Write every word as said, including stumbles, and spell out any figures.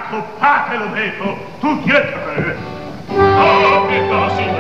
Accoppate lo veto, tutti e tre. Oh, pietà, signore!